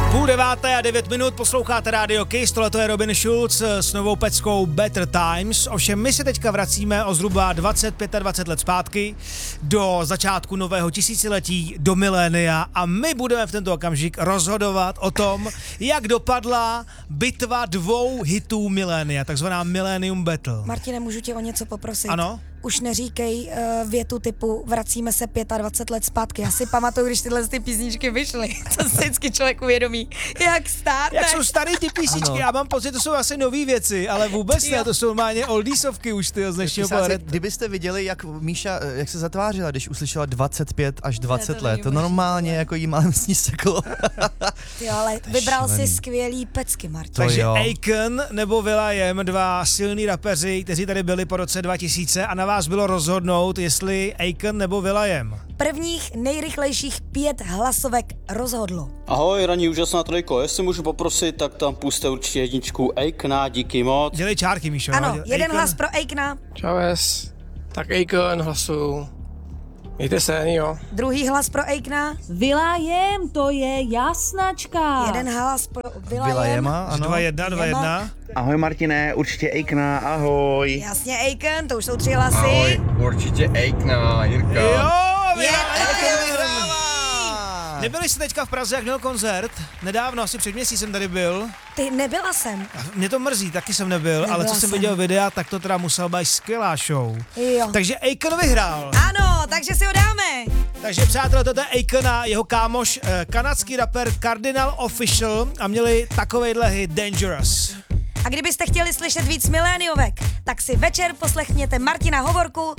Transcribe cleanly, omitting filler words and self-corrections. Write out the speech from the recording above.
9:09 posloucháte Radio Kiss, tohle je Robin Schulz s novou peckou Better Times. Ovšem my se teďka vracíme o zhruba 25 let zpátky do začátku nového tisíciletí, do milénia a my budeme v tento okamžik rozhodovat o tom, jak dopadla bitva dvou hitů milénia, takzvaná Millennium Battle. Martine, můžu tě o něco poprosit? Ano? Už neříkej větu typu vracíme se 25 let zpátky. Já si pamatuju, když tyhle ty písničky vyšly. To si vždycky člověk uvědomí. Jak stárneš. Jak jsou starý ty písničky, ano. Já mám pocit, to jsou asi nový věci, ale vůbec ne, to jsou normálně oldiesovky už z dnešního pohledu. Kdybyste viděli, jak Míša, jak se zatvářila, když uslyšela 25 až 20 let, to normálně jako jí málem sníseklo. Jo, ale vybral si skvělý pecky, Martin. Takže Akon nebo will.i.am, dva silní rapeři, kteří tady byli po roce 2000 a na vás bylo rozhodnout, jestli Akon nebo will.i.am. Prvních nejrychlejších 5 hlasovek rozhodlo. Ahoj, ranní úžasná trojko, jestli můžu poprosit, tak tam puste určitě jedničku Akona, díky moc. Dělej čárky, Míšo. Ano, jeden hlas pro Akona. Čaves, tak Akon hlasuju. Mějte se, jo. Druhý hlas pro Akona. will.i.am, to je jasnačka. Jeden hlas pro will.i.am. will.i.ama, ano. 2-1. Ahoj Martine, určitě Akona, ahoj. Jasně Akon, to už jsou 3 hlasy. Ahoj, určitě Akona, Jirka. Jo, Akon vyhrává. Nebyli jste teďka v Praze, jak měl koncert? Nedávno, asi před měsícem tady byl. Ty, nebyla jsem. Mě to mrzí, taky jsem nebyl, ale co jsem viděl videa, tak to teda musel být skvělá show. Jo. Takže Akon vyhrál. Ano, takže si ho dáme. Takže přátelé, toto je Akon a jeho kámoš, kanadský rapper Cardinal Official a měli takovejhle hit Dangerous. A kdybyste chtěli slyšet víc miléniovek, tak si večer poslechněte Martina Hovorku